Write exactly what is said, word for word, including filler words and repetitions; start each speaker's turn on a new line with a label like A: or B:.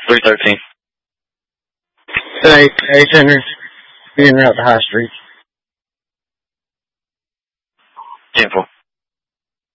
A: three thirteen.
B: Today, A Center, being out to High Street.
A: ten four.